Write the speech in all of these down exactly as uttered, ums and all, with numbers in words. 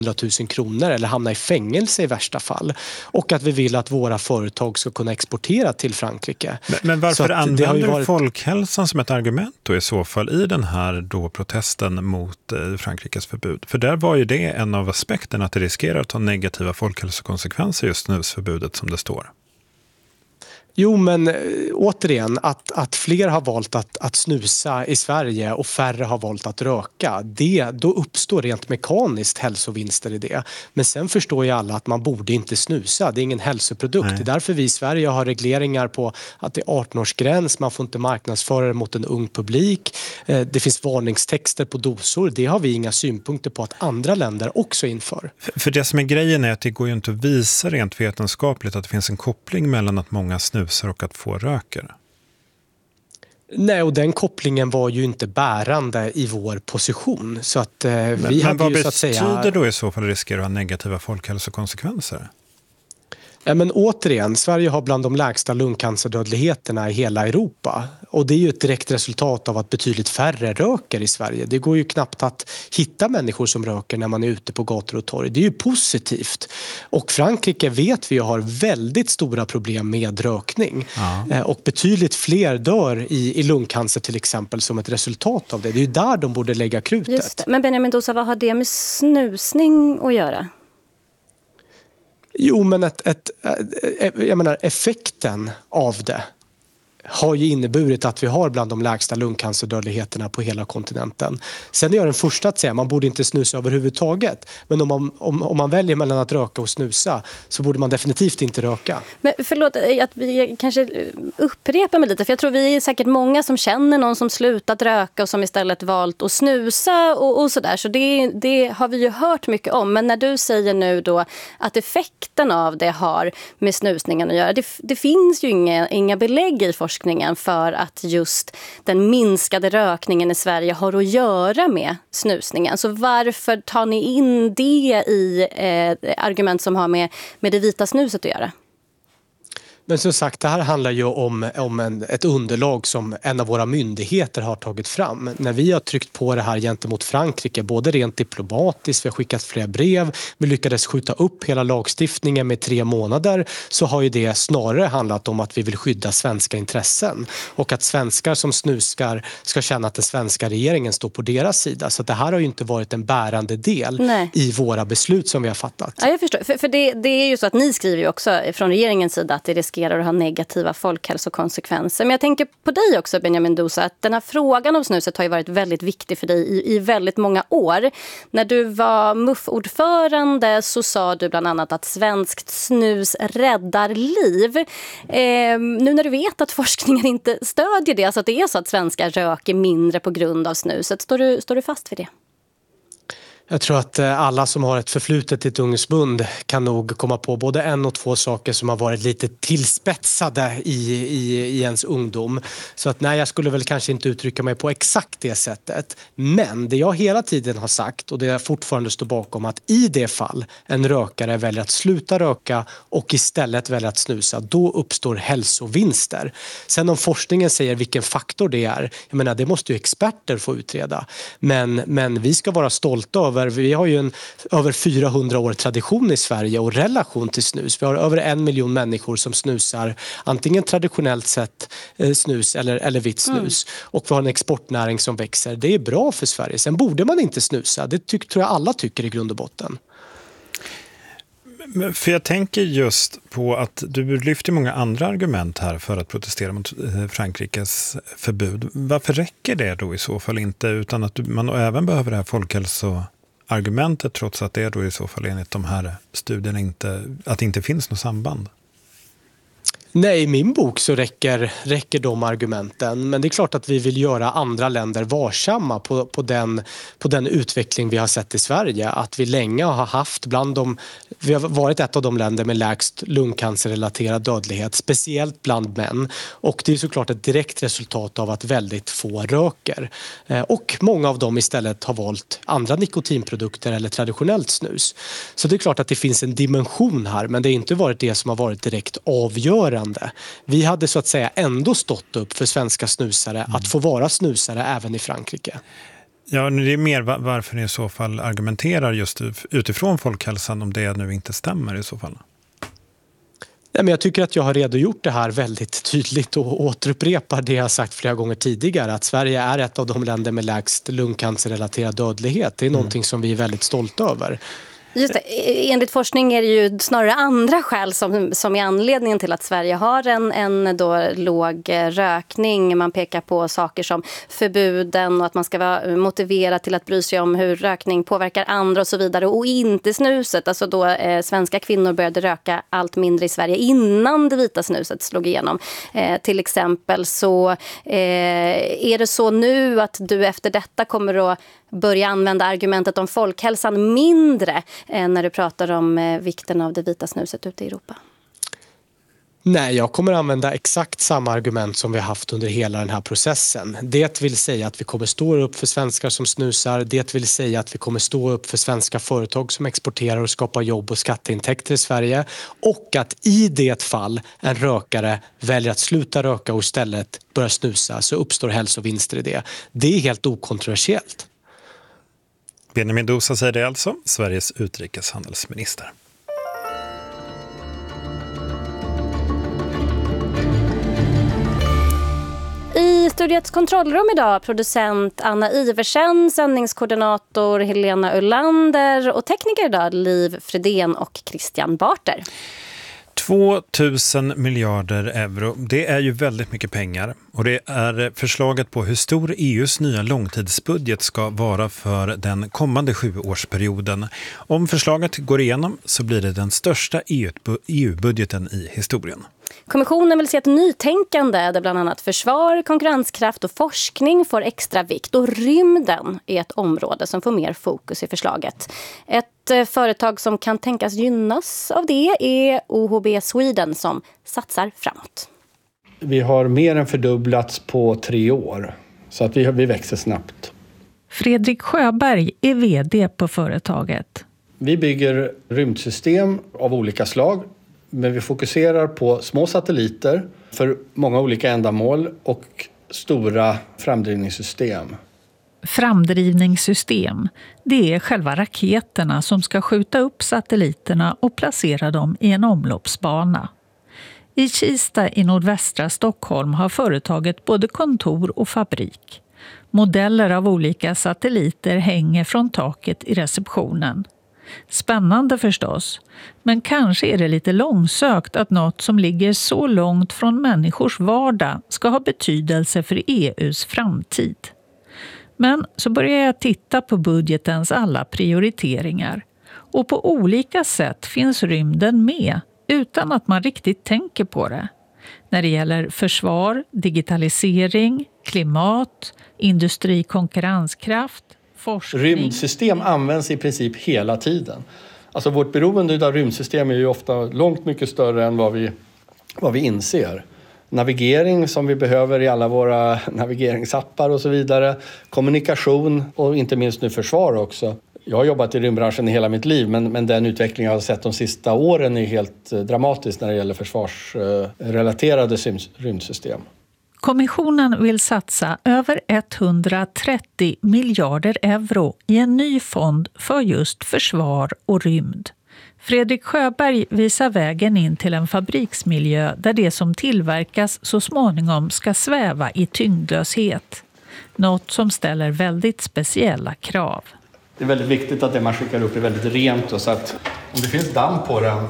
tusen kronor eller hamna i fängelse i värsta fall. Och att vi vill att våra företag ska kunna exportera till Frankrike. Men, men varför använder du varit... folkhälsan som ett argument då i så fall i den här då protesten mot eh, Frankrikes förbud? För där var ju det en av aspekterna, att det riskerar att ha negativa folkhälsokonsekvenser just snusförbudet som det står. Jo, men äh, återigen, att, att fler har valt att, att snusa i Sverige och färre har valt att röka, det, då uppstår rent mekaniskt hälsovinster i det. Men sen förstår ju alla att man borde inte snusa, det är ingen hälsoprodukt. Nej. Det är därför vi i Sverige har regleringar på att det är arton-årsgräns, man får inte marknadsföra det mot en ung publik. Eh, det finns varningstexter på dosor, det har vi inga synpunkter på att andra länder också inför. För, för det som är grejen är att det går ju inte att visa rent vetenskapligt att det finns en koppling mellan att många snusar och att få röker. Nej, och den kopplingen var ju inte bärande i vår position. Så att eh, men, vi men hade vad ju så att säga... betyder då i så fall riskerar att ha negativa folkhälsokonsekvenser? Ja, men återigen, Sverige har bland de lägsta lungcancerdödligheterna i hela Europa. Och det är ju ett direkt resultat av att betydligt färre röker i Sverige. Det går ju knappt att hitta människor som röker när man är ute på gator och torg. Det är ju positivt. Och Frankrike vet vi har väldigt stora problem med rökning. Ja. Och betydligt fler dör i, i lungcancer till exempel som ett resultat av det. Det är ju där de borde lägga krutet. Just det. Men Benjamin Dousa, vad har det med snusning att göra? Jo, men ett, ett, ett, jag menar, effekten av det har ju inneburit att vi har bland de lägsta lungcancerdödligheterna på hela kontinenten. Sen är jag den första att säga att man borde inte snusa överhuvudtaget. Men om man, om, om man väljer mellan att röka och snusa så borde man definitivt inte röka. Men förlåt att vi kanske upprepar mig lite. För jag tror vi är säkert många som känner någon som slutat röka och som istället valt att snusa och, och sådär. Så det, det har vi ju hört mycket om. Men när du säger nu då att effekten av det har med snusningen att göra. Det, det finns ju inga, inga belägg i forskningen för att just den minskade rökningen i Sverige har att göra med snusningen. Så varför tar ni in det i eh, argument som har med, med det vita snuset att göra? Men som sagt, det här handlar ju om, om en, ett underlag som en av våra myndigheter har tagit fram. När vi har tryckt på det här gentemot Frankrike, både rent diplomatiskt, vi har skickat flera brev, vi lyckades skjuta upp hela lagstiftningen med tre månader, så har ju det snarare handlat om att vi vill skydda svenska intressen. Och att svenskar som snuskar ska känna att den svenska regeringen står på deras sida. Så det här har ju inte varit en bärande del Nej. i våra beslut som vi har fattat. Ja, jag förstår. För, för det, det är ju så att ni skriver ju också från regeringens sida att det riskerar att ha negativa folkhälsokonsekvenser. Men jag tänker på dig också, Benjamin Dousa, att den här frågan om snuset har ju varit väldigt viktig för dig i, i väldigt många år. När du var M U F-ordförande så sa du bland annat att svenskt snus räddar liv. Eh, nu när du vet att forskningen inte stödjer det, alltså att det är så att svenskar röker mindre på grund av snuset, står du, står du fast vid det? Jag tror att alla som har ett förflutet i ett ungdomsförbund kan nog komma på både en och två saker som har varit lite tillspetsade i, i, i ens ungdom. Så att nej, jag skulle väl kanske inte uttrycka mig på exakt det sättet. Men det jag hela tiden har sagt och det jag fortfarande står bakom, att i det fall en rökare väljer att sluta röka och istället väljer att snusa, då uppstår hälsovinster. Sen om forskningen säger vilken faktor det är, jag menar det måste ju experter få utreda. Men, men vi ska vara stolta över. Vi har ju en över fyrahundra år tradition i Sverige och relation till snus. Vi har över en miljon människor som snusar antingen traditionellt sett eh, snus eller, eller vitt snus. Mm. Och vi har en exportnäring som växer. Det är bra för Sverige. Sen borde man inte snusa. Det tyck, tror jag alla tycker i grund och botten. För jag tänker just på att du lyfter många andra argument här för att protestera mot Frankrikes förbud. Varför räcker det då i så fall inte, utan att man även behöver det här folkhälsoargumentet, trots att det då i så fall enligt de här studierna inte, att det inte finns något samband? Nej, i min bok så räcker, räcker de argumenten. Men det är klart att vi vill göra andra länder varsamma på, på, den, på den utveckling vi har sett i Sverige. Att vi länge har haft bland de, vi har varit ett av de länder med lägst lungcancerrelaterad dödlighet, speciellt bland män. Och det är såklart ett direkt resultat av att väldigt få röker. Och många av dem istället har valt andra nikotinprodukter eller traditionellt snus. Så det är klart att det finns en dimension här, men det har inte varit det som har varit direkt avgörande. Vi hade så att säga ändå stått upp för svenska snusare mm. att få vara snusare även i Frankrike. Ja, det är mer varför ni i så fall argumenterar just utifrån folkhälsan om det nu inte stämmer i så fall. Nej, men jag tycker att jag har redogjort det här väldigt tydligt och återupprepar det jag sagt flera gånger tidigare. Att Sverige är ett av de länder med lägst lungcancerrelaterad dödlighet. Det är mm. någonting som vi är väldigt stolta över. Just det. Enligt forskning är det ju snarare andra skäl som, som är anledningen till att Sverige har en, en då låg rökning. Man pekar på saker som förbuden och att man ska vara motiverad till att bry sig om hur rökning påverkar andra och så vidare. Och inte snuset. Alltså då eh, svenska kvinnor började röka allt mindre i Sverige innan det vita snuset slog igenom. Eh, till exempel så eh, är det så nu att du efter detta kommer att börja använda argumentet om folkhälsan mindre eh, när du pratar om eh, vikten av det vita snuset ute i Europa? Nej, jag kommer använda exakt samma argument som vi har haft under hela den här processen. Det vill säga att vi kommer stå upp för svenskar som snusar. Det vill säga att vi kommer stå upp för svenska företag som exporterar och skapar jobb och skatteintäkter i Sverige. Och att i det fall en rökare väljer att sluta röka och istället börja snusa så uppstår hälsovinster i det. Det är helt okontroversiellt. Benjamin Dousa säger det alltså, Sveriges utrikeshandelsminister. I studiets kontrollrum idag producent Anna Iversen, sändningskoordinator Helena Ullander och tekniker idag Liv Fredén och Christian Barter. två tusen miljarder euro, det är ju väldigt mycket pengar och det är förslaget på hur stor E U:s nya långtidsbudget ska vara för den kommande sjuårsperioden. Om förslaget går igenom så blir det den största E U-budgeten i historien. Kommissionen vill se ett nytänkande där bland annat försvar, konkurrenskraft och forskning får extra vikt. Och rymden är ett område som får mer fokus i förslaget. Ett företag som kan tänkas gynnas av det är O H B Sweden som satsar framåt. Vi har mer än fördubblats på tre år så att vi, vi växer snabbt. Fredrik Sjöberg är vd på företaget. Vi bygger rymdsystem av olika slag. Men vi fokuserar på små satelliter för många olika ändamål och stora framdrivningssystem. Framdrivningssystem, det är själva raketerna som ska skjuta upp satelliterna och placera dem i en omloppsbana. I Kista i nordvästra Stockholm har företaget både kontor och fabrik. Modeller av olika satelliter hänger från taket i receptionen. Spännande förstås, men kanske är det lite långsökt att något som ligger så långt från människors vardag ska ha betydelse för E U:s framtid. Men så börjar jag titta på budgetens alla prioriteringar och på olika sätt finns rymden med utan att man riktigt tänker på det. När det gäller försvar, digitalisering, klimat, industrikonkurrenskraft, forskning. Rymdsystem används i princip hela tiden. Alltså vårt beroende av rymdsystem är ju ofta långt mycket större än vad vi, vad vi inser. Navigering som vi behöver i alla våra navigeringsappar och så vidare. Kommunikation och inte minst nu försvar också. Jag har jobbat i rymdbranschen i hela mitt liv men, men den utveckling jag har sett de sista åren är helt dramatisk när det gäller försvarsrelaterade rymdsystem. Kommissionen vill satsa över etthundratrettio miljarder euro i en ny fond för just försvar och rymd. Fredrik Sjöberg visar vägen in till en fabriksmiljö där det som tillverkas så småningom ska sväva i tyngdlöshet. Något som ställer väldigt speciella krav. Det är väldigt viktigt att det man skickar upp är väldigt rent och så att om det finns damm på den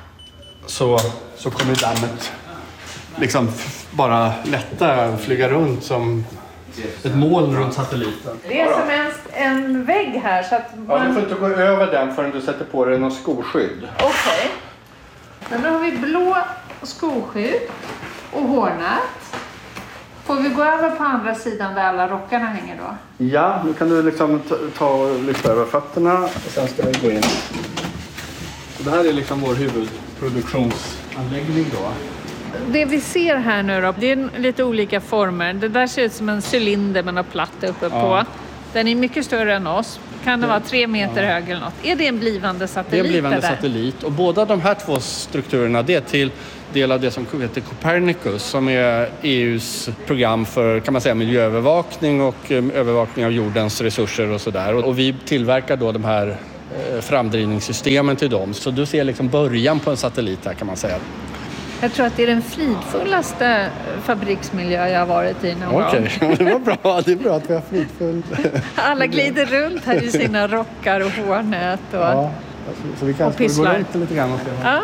så, så kommer dammet liksom bara lätta flyga runt som ett moln runt satelliten. Det är som en, en vägg här så att man... Ja, du får inte gå över den förrän du sätter på dig någon skoskydd. Okej. Okay. Men då har vi blå skoskydd och hårnät. Får vi gå över på andra sidan där alla rockarna hänger då? Ja, nu kan du liksom ta, ta och lyfta över fötterna och sen ska vi gå in. Och det här är liksom vår huvudproduktionsanläggning då. Det vi ser här nu då, det är lite olika former. Det där ser ut som en cylinder med något platt uppe ja. på. Den är mycket större än oss. kan det vara tre meter hög eller något. Är det en blivande satellit? Det är en blivande där? satellit. Och båda de här två strukturerna, det är till del av det som heter Copernicus, som är E U:s program för, kan man säga, miljöövervakning och övervakning av jordens resurser och sådär. Och vi tillverkar då de här framdrivningssystemen till dem. Så du ser liksom början på en satellit här, kan man säga. Jag tror att det är den fridfullaste fabriksmiljö jag har varit i någon Okej, gång. det var bra. Det är bra att vi har fridfull. Alla glider runt här i sina rockar och hårnät. Och, ja, så vi kan gå runt lite grann och se. Ja.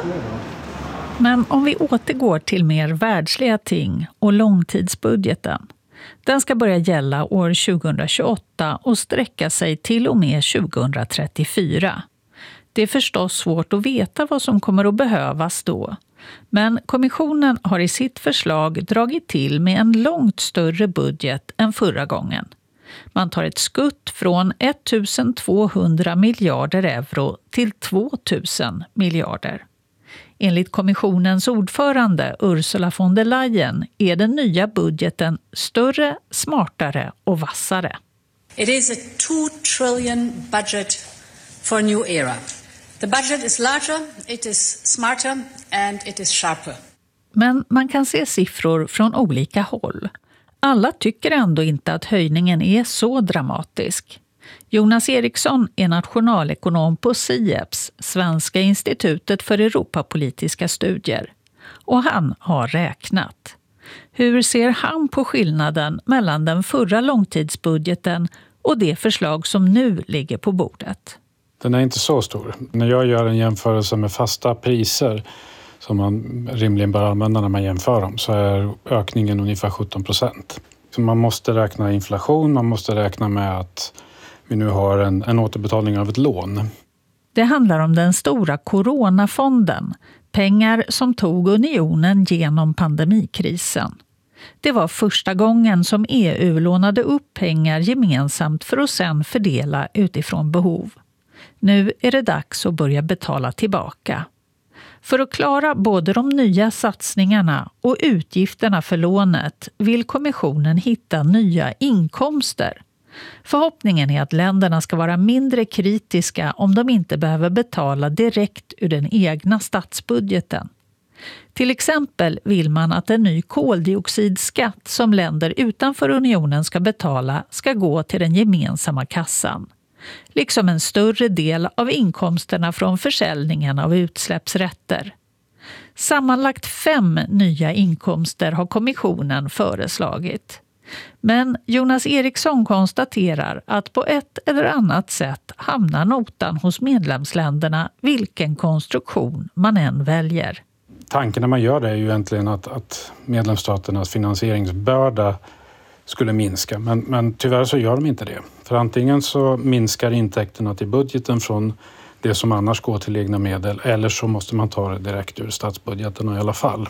Men om vi återgår till mer världsliga ting och långtidsbudgeten. Den ska börja gälla år tjugohundratjugoåtta och sträcka sig till och med tjugohundratrettiofyra. Det är förstås svårt att veta vad som kommer att behövas då. Men kommissionen har i sitt förslag dragit till med en långt större budget än förra gången. Man tar ett skutt från ettusentvåhundra miljarder euro till tvåtusen miljarder. Enligt kommissionens ordförande Ursula von der Leyen är den nya budgeten större, smartare och vassare. It is a two trillion budget for a new era. The budget is larger, it is smarter and it is sharper. Men man kan se siffror från olika håll. Alla tycker ändå inte att höjningen är så dramatisk. Jonas Eriksson är nationalekonom på SIEPS, Svenska institutet för Europapolitiska studier. Och han har räknat. Hur ser han på skillnaden mellan den förra långtidsbudgeten och det förslag som nu ligger på bordet? Den är inte så stor. När jag gör en jämförelse med fasta priser som man rimligen bör använda när man jämför dem, så är ökningen ungefär sjutton procent. Så man måste räkna inflation, man måste räkna med att vi nu har en, en återbetalning av ett lån. Det handlar om den stora coronafonden, pengar som tog unionen genom pandemikrisen. Det var första gången som E U lånade upp pengar gemensamt för att sedan fördela utifrån behov. Nu är det dags att börja betala tillbaka. För att klara både de nya satsningarna och utgifterna för lånet vill kommissionen hitta nya inkomster. Förhoppningen är att länderna ska vara mindre kritiska om de inte behöver betala direkt ur den egna statsbudgeten. Till exempel vill man att en ny koldioxidskatt som länder utanför unionen ska betala ska gå till den gemensamma kassan. Liksom en större del av inkomsterna från försäljningen av utsläppsrätter. Sammanlagt fem nya inkomster har kommissionen föreslagit. Men Jonas Eriksson konstaterar att på ett eller annat sätt hamnar notan hos medlemsländerna vilken konstruktion man än väljer. Tanken när man gör det är ju egentligen att, att medlemsstaternas finansieringsbörda skulle minska. Men, men tyvärr så gör de inte det. För antingen så minskar intäkterna till budgeten från det som annars går till egna medel, eller så måste man ta det direkt ur statsbudgeten i alla fall.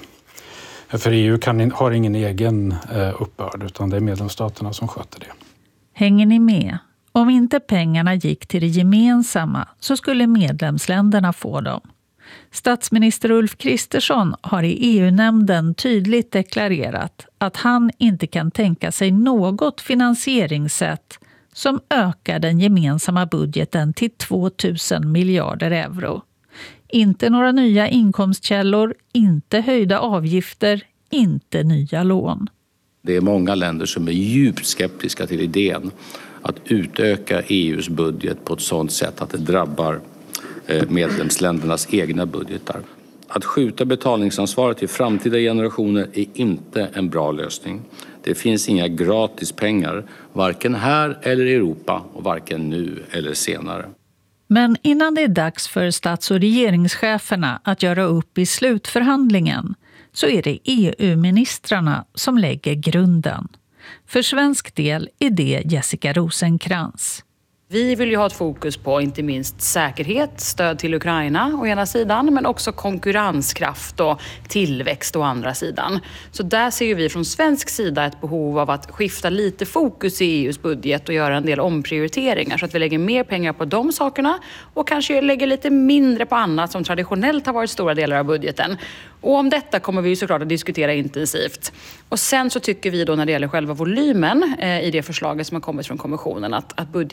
För E U kan, har ingen egen eh, uppbörd, utan det är medlemsstaterna som sköter det. Hänger ni med? Om inte pengarna gick till det gemensamma så skulle medlemsländerna få dem. Statsminister Ulf Kristersson har i E U-nämnden tydligt deklarerat att han inte kan tänka sig något finansieringssätt som ökar den gemensamma budgeten till tvåtusen miljarder euro. Inte några nya inkomstkällor, inte höjda avgifter, inte nya lån. Det är många länder som är djupt skeptiska till idén att utöka E U:s budget på ett sådant sätt att det drabbar medlemsländernas egna budgetar. Att skjuta betalningsansvaret till framtida generationer är inte en bra lösning. Det finns inga gratis pengar, varken här eller i Europa och varken nu eller senare. Men innan det är dags för stats- och regeringscheferna att göra upp i slutförhandlingen så är det E U-ministrarna som lägger grunden. För svensk del är det Jessica Rosenkrantz. Vi vill ju ha ett fokus på inte minst säkerhet, stöd till Ukraina å ena sidan, men också konkurrenskraft och tillväxt å andra sidan. Så där ser ju vi från svensk sida ett behov av att skifta lite fokus i E U:s budget och göra en del omprioriteringar så att vi lägger mer pengar på de sakerna och kanske lägger lite mindre på annat som traditionellt har varit stora delar av budgeten. Och om detta kommer vi ju såklart att diskutera intensivt. Och sen så tycker vi då när det gäller själva volymen eh, i det förslaget som har kommit från kommissionen att, att budget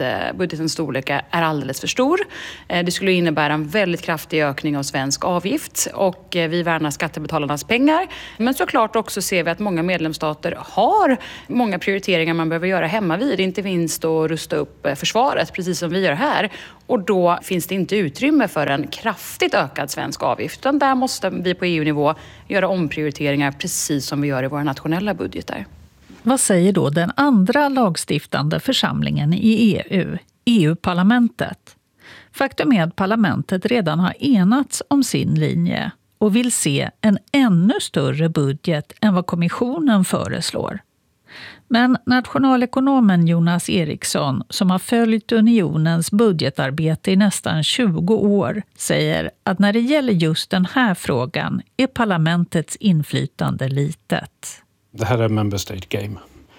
budgetens storlek är alldeles för stor. Det skulle innebära en väldigt kraftig ökning av svensk avgift och vi värnar skattebetalarnas pengar. Men såklart också ser vi att många medlemsstater har många prioriteringar man behöver göra hemma vid. Inte minst att rusta upp försvaret, precis som vi gör här. Och då finns det inte utrymme för en kraftigt ökad svensk avgift. Utan där måste vi på E U-nivå göra omprioriteringar precis som vi gör i våra nationella budgetar. Vad säger då den andra lagstiftande församlingen i E U, E U-parlamentet? Faktum är att parlamentet redan har enats om sin linje och vill se en ännu större budget än vad kommissionen föreslår. Men nationalekonomen Jonas Eriksson, som har följt unionens budgetarbete i nästan tjugo år, säger att när det gäller just den här frågan är parlamentets inflytande litet. Det här är member state game.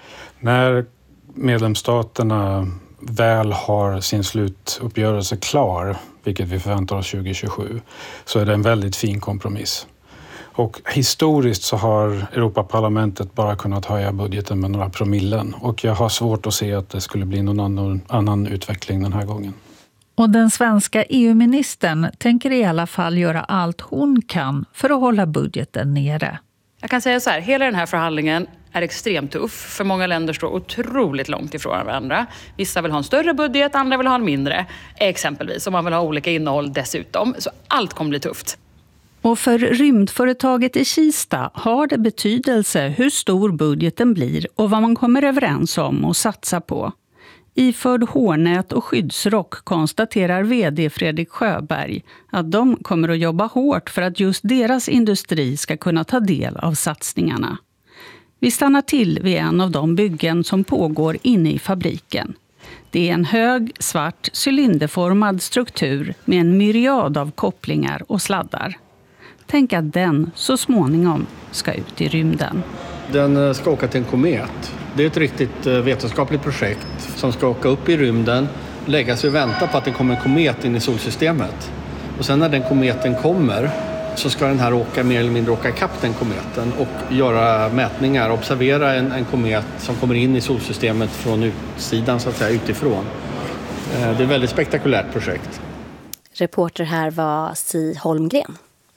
När medlemsstaterna väl har sin slutuppgörelse klar, vilket vi förväntar oss tjugo tjugosju, så är det en väldigt fin kompromiss. Och historiskt så har Europaparlamentet bara kunnat höja budgeten med några promillen. Och jag har svårt att se att det skulle bli någon annan, annan utveckling den här gången. Och den svenska E U-ministern tänker i alla fall göra allt hon kan för att hålla budgeten nere. Jag kan säga så här, hela den här förhandlingen är extremt tuff. För många länder står otroligt långt ifrån varandra. Vissa vill ha en större budget, andra vill ha en mindre. Exempelvis, om man vill ha olika innehåll dessutom. Så allt kommer bli tufft. Och för rymdföretaget i Kista har det betydelse hur stor budgeten blir och vad man kommer överens om och satsa på. Iförd hårnät och skyddsrock konstaterar vd Fredrik Sjöberg att de kommer att jobba hårt för att just deras industri ska kunna ta del av satsningarna. Vi stannar till vid en av de byggen som pågår inne i fabriken. Det är en hög, svart, cylinderformad struktur med en myriad av kopplingar och sladdar. Tänk att den så småningom ska ut i rymden. Den ska åka till en komet. Det är ett riktigt vetenskapligt projekt som ska åka upp i rymden, lägga sig och vänta på att det kommer en komet in i solsystemet. Och sen när den kometen kommer så ska den här åka mer eller mindre åka ikapp den kometen och göra mätningar, observera en, en komet som kommer in i solsystemet från utsidan, så att säga, utifrån. Det är ett väldigt spektakulärt projekt. Reporter här var Si Holmgren.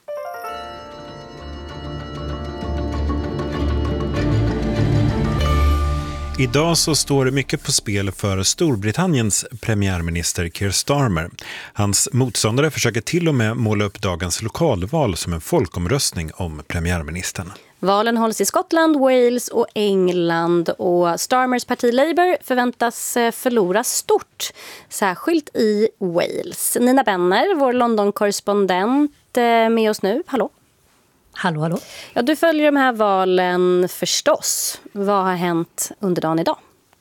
Idag så står det mycket på spel för Storbritanniens premiärminister Keir Starmer. Hans motståndare försöker till och med måla upp dagens lokalval som en folkomröstning om premiärministern. Valen hålls i Skottland, Wales och England och Starmers parti Labour förväntas förlora stort, särskilt i Wales. Nina Benner, vår London-korrespondent, med oss nu. Hallå. Hallå, hallå. Ja, du följer de här valen förstås. Vad har hänt under dagen idag?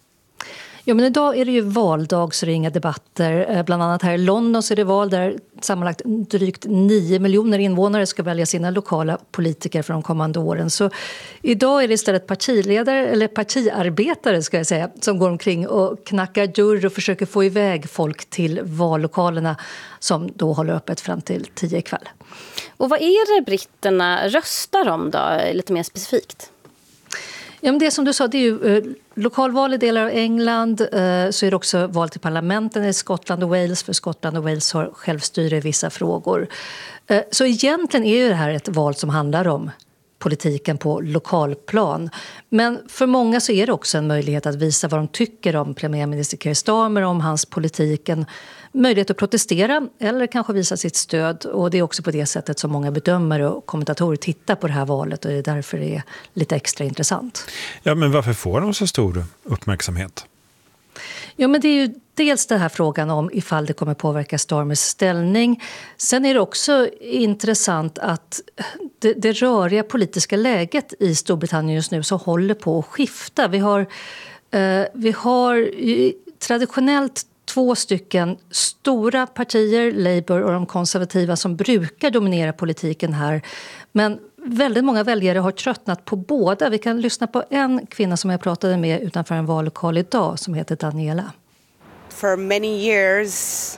Ja, men idag är det ju valdag så det är inga debatter. Bland annat här i London så är det val där sammanlagt drygt nio miljoner invånare ska välja sina lokala politiker för de kommande åren. Så idag är det istället partiledare, eller partiarbetare ska jag säga, som går omkring och knackar dörr och försöker få iväg folk till vallokalerna som då håller öppet fram till tio ikväll. Och vad är det britterna röstar om då, lite mer specifikt? Ja, men det som du sa, det är ju eh, lokalval i delar av England, eh, så är det också val till parlamenten i Skottland och Wales, för Skottland och Wales har självstyre i vissa frågor. Eh, så egentligen är ju det här ett val som handlar om politiken på lokalplan. Men för många så är det också en möjlighet att visa vad de tycker om premiärminister Keir Starmer, om hans politik, en möjlighet att protestera eller kanske visa sitt stöd. Och det är också på det sättet som många bedömare och kommentatorer tittar på det här valet och det är därför det är lite extra intressant. Ja, men varför får de så stor uppmärksamhet? Ja, men det är ju dels den här frågan om ifall det kommer påverka Starmers ställning. Sen är det också intressant att det, det röriga politiska läget i Storbritannien just nu så håller på att skifta. Vi har, eh, vi har traditionellt två stycken stora partier, Labour och de konservativa, som brukar dominera politiken här. Men väldigt många väljare har tröttnat på båda. Vi kan lyssna på en kvinna som jag pratade med utanför en vallokal idag som heter Daniela. For many years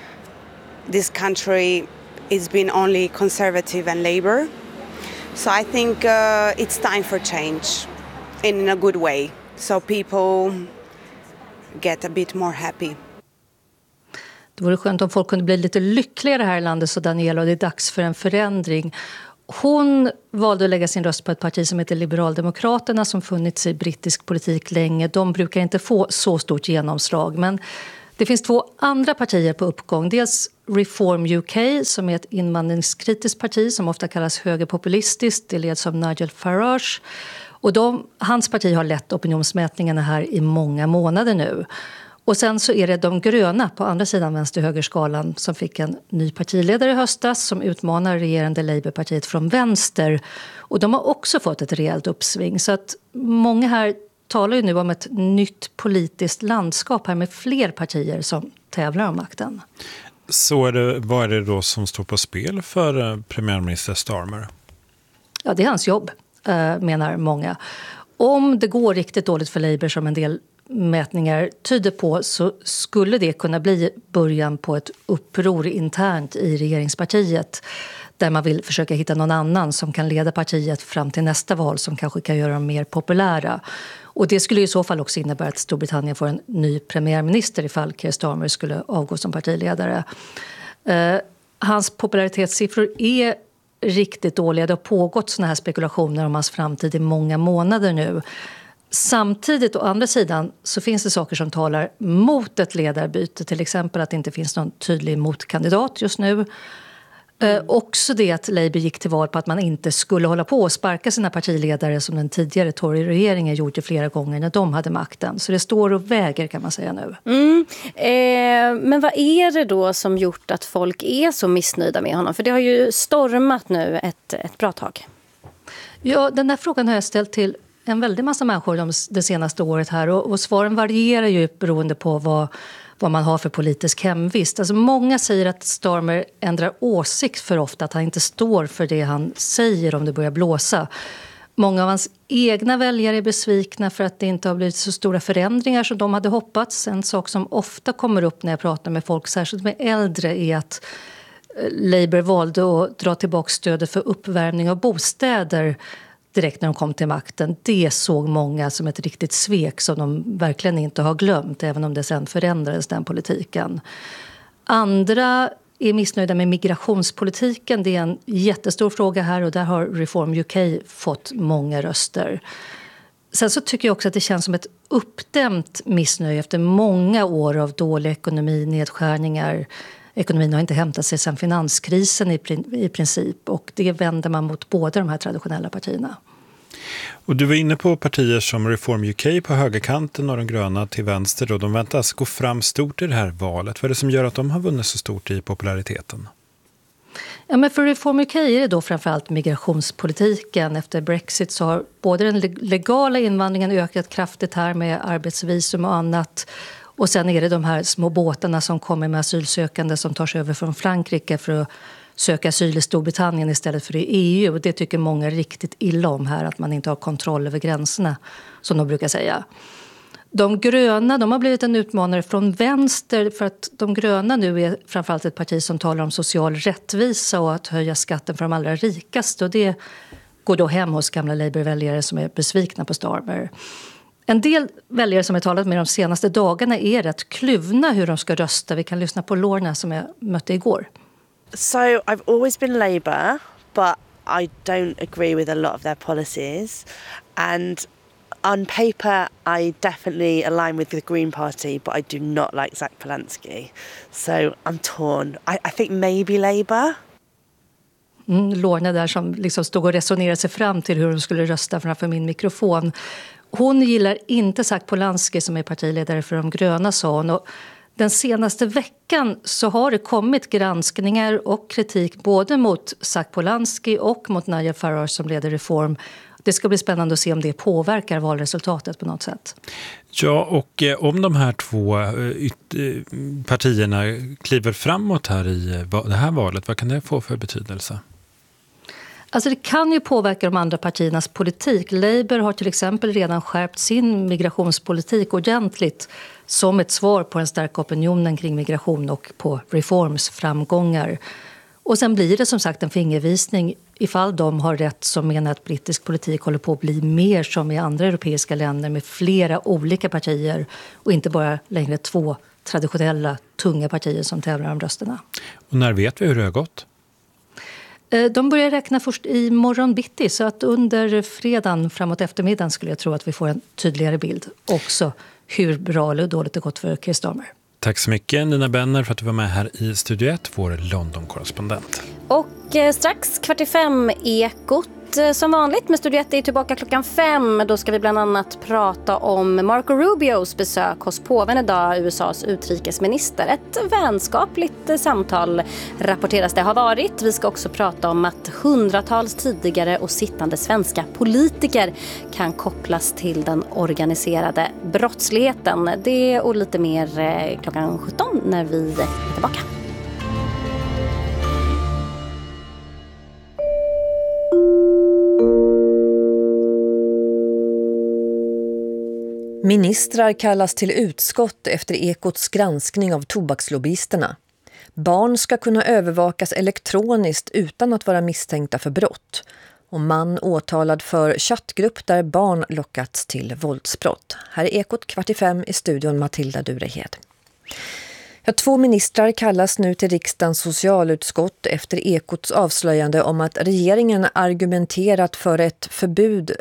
this country has been only conservative and Labour. So I think uh, it's time for change in a good way. So people get a bit more happy. Det vore skönt om folk kunde bli lite lyckligare här i landet, så Daniela, och det är dags för en förändring. Hon valde att lägga sin röst på ett parti som heter Liberaldemokraterna, som funnits i brittisk politik länge. De brukar inte få så stort genomslag, men det finns två andra partier på uppgång. Dels Reform U K, som är ett invandringskritiskt parti som ofta kallas högerpopulistiskt. Det leds av Nigel Farage. Och de, hans parti har lett opinionsmätningarna här i många månader nu. Och sen så är det de gröna på andra sidan vänster-högerskalan som fick en ny partiledare i höstas som utmanar regerande Labourpartiet från vänster. Och de har också fått ett rejält uppsving. Så att många här talar ju nu om ett nytt politiskt landskap här med fler partier som tävlar om makten. Så är det, vad är det då som står på spel för premiärminister Starmer? Ja, det är hans jobb, menar många. Om det går riktigt dåligt för Labour, som en del mätningar tyder på, så skulle det kunna bli början på ett uppror internt i regeringspartiet, där man vill försöka hitta någon annan som kan leda partiet fram till nästa val, som kanske kan göra dem mer populära. Och det skulle i så fall också innebära att Storbritannien får en ny premiärminister ifall Keir Starmer skulle avgå som partiledare. Eh, hans popularitetssiffror är riktigt dåliga. Det har pågått såna här spekulationer om hans framtid i många månader nu. Samtidigt, å andra sidan, så finns det saker som talar mot ett ledarbyte. Till exempel att det inte finns någon tydlig motkandidat just nu. Eh, också det att Labour gick till val på att man inte skulle hålla på och sparka sina partiledare som den tidigare Tory-regeringen gjorde flera gånger när de hade makten. Så det står och väger, kan man säga nu. Mm. Eh, men vad är det då som gjort att folk är så missnöjda med honom? För det har ju stormat nu ett, ett bra tag. Ja, den där frågan har jag ställt till en väldig massa människor de, det senaste året här. Och, och svaren varierar ju beroende på vad, vad man har för politisk hemvist. Alltså många säger att Starmer ändrar åsikt för ofta, att han inte står för det han säger om det börjar blåsa. Många av hans egna väljare är besvikna för att det inte har blivit så stora förändringar som de hade hoppats. En sak som ofta kommer upp när jag pratar med folk, särskilt med äldre, är att Labour valde att dra tillbaka stödet för uppvärmning av bostäder direkt när de kom till makten. Det såg många som ett riktigt svek som de verkligen inte har glömt, även om det sen förändrades, den politiken. Andra är missnöjda med migrationspolitiken. Det är en jättestor fråga här, och där har Reform U K fått många röster. Sen så tycker jag också att det känns som ett uppdämt missnöje efter många år av dålig ekonomi, nedskärningar. Ekonomin har inte hämtat sig sedan finanskrisen i princip, och det vänder man mot båda de här traditionella partierna. Och du var inne på partier som Reform U K på högerkanten och de gröna till vänster. Då. De väntas gå fram stort i det här valet. Vad är det som gör att de har vunnit så stort i populariteten? Ja, men för Reform U K är det då framförallt migrationspolitiken. Efter Brexit så har både den legala invandringen ökat kraftigt här med arbetsvisum och annat. Och sen är det de här små båtarna som kommer med asylsökande som tar sig över från Frankrike för att söka asyl i Storbritannien istället för i E U. Och det tycker många riktigt illa om här, att man inte har kontroll över gränserna, som de brukar säga. De gröna, de har blivit en utmanare från vänster, för att de gröna nu är framförallt ett parti som talar om social rättvisa och att höja skatten för de allra rikaste. Och det går då hem hos gamla Labour-väljare som är besvikna på Starmer. En del väljare som jag talat med de senaste dagarna är rätt kluvna hur de ska rösta. Vi kan lyssna på Lorna som jag mötte igår. So I've always been Labour, but I don't agree with a lot of their policies. And on paper, I definitely align with the Green Party, but I do not like Zach Polanski. So I'm torn. I, I think maybe Labour. Mm, Lorna där som liksom stod och resonerade sig fram till hur hon skulle rösta framför min mikrofon. Hon gillar inte Zach Polanski som är partiledare för de gröna, sa hon. Och den senaste veckan så har det kommit granskningar och kritik både mot Zach Polanski och mot Nigel Farage som leder Reform. Det ska bli spännande att se om det påverkar valresultatet på något sätt. Ja, och eh, om de här två eh, yt- eh, partierna kliver framåt här i va- det här valet, vad kan det få för betydelse? Alltså det kan ju påverka de andra partiernas politik. Labour har till exempel redan skärpt sin migrationspolitik ordentligt som ett svar på den starka opinionen kring migration och på Reforms framgångar. Och sen blir det som sagt en fingervisning ifall de har rätt som menar att brittisk politik håller på att bli mer som i andra europeiska länder med flera olika partier och inte bara längre två traditionella tunga partier som tävlar om rösterna. Och när vet vi hur det har gått? De börjar räkna först i morgon bitti, så att under fredagen framåt eftermiddagen skulle jag tro att vi får en tydligare bild också hur bra eller dåligt det gått för Keir Starmer. Tack så mycket Nina Benner för att du var med här i Studio ett, vår London-korrespondent. Och eh, strax kvart i fem Ekot. Som vanligt med Studio ett är tillbaka klockan fem. Då ska vi bland annat prata om Marco Rubios besök hos påven idag, U S A:s utrikesminister. Ett vänskapligt samtal rapporteras det har varit. Vi ska också prata om att hundratals tidigare och sittande svenska politiker kan kopplas till den organiserade brottsligheten. Det och lite mer klockan sjutton när vi är tillbaka. Ministrar kallas till utskott efter Ekots granskning av tobakslobbyisterna. Barn ska kunna övervakas elektroniskt utan att vara misstänkta för brott. Och man åtalad för chattgrupp där barn lockats till våldsbrott. Här är Ekot kvart i fem i studion Matilda Durehed. Ja, två ministrar kallas nu till riksdagens socialutskott efter Ekots avslöjande om att regeringen argumenterat för ett förbud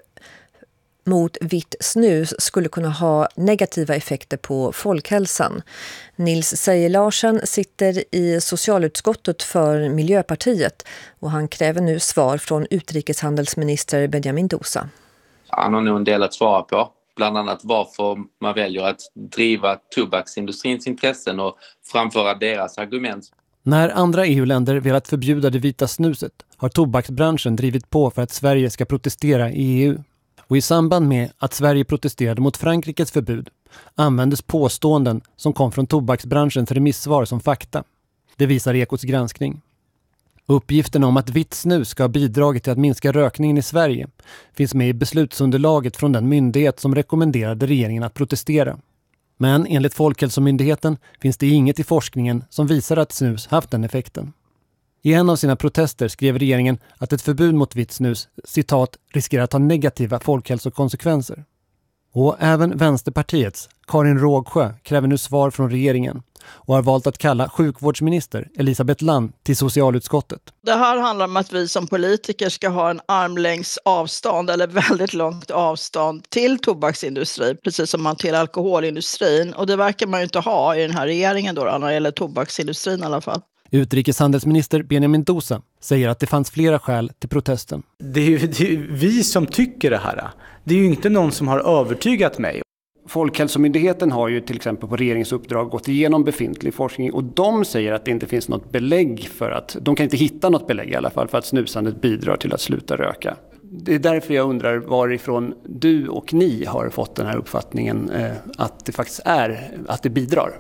mot vitt snus skulle kunna ha negativa effekter på folkhälsan. Nils Sejer-Larsen sitter i socialutskottet för Miljöpartiet och han kräver nu svar från utrikeshandelsminister Benjamin Dousa. Han har nog en del att svara på. Bland annat varför man väljer att driva tobaksindustrins intressen och framföra deras argument. När andra E U-länder velat förbjuda det vita snuset har tobaksbranschen drivit på för att Sverige ska protestera i E U. Och i samband med att Sverige protesterade mot Frankrikes förbud användes påståenden som kom från tobaksbranschens remissvar som fakta. Det visar Ekots granskning. Uppgifterna om att vitt snus ska ha bidragit till att minska rökningen i Sverige finns med i beslutsunderlaget från den myndighet som rekommenderade regeringen att protestera. Men enligt Folkhälsomyndigheten finns det inget i forskningen som visar att snus haft den effekten. I en av sina protester skrev regeringen att ett förbud mot vitt snus, citat, riskerar att ha negativa folkhälsokonsekvenser. Och även Vänsterpartiets Karin Rågsjö kräver nu svar från regeringen och har valt att kalla sjukvårdsminister Elisabeth Land till socialutskottet. Det här handlar om att vi som politiker ska ha en armlängds avstånd eller väldigt långt avstånd till tobaksindustrin, precis som man till alkoholindustrin. Och det verkar man ju inte ha i den här regeringen då, när det gäller tobaksindustrin i alla fall. Utrikeshandelsminister Benjamin Dousa säger att det fanns flera skäl till protesten. Det är ju det är vi som tycker det här. Det är ju inte någon som har övertygat mig. Folkhälsomyndigheten har ju till exempel på regeringsuppdrag gått igenom befintlig forskning och de säger att det inte finns något belägg för att, de kan inte hitta något belägg i alla fall för att snusandet bidrar till att sluta röka. Det är därför jag undrar varifrån du och ni har fått den här uppfattningen eh, att det faktiskt är, att det bidrar.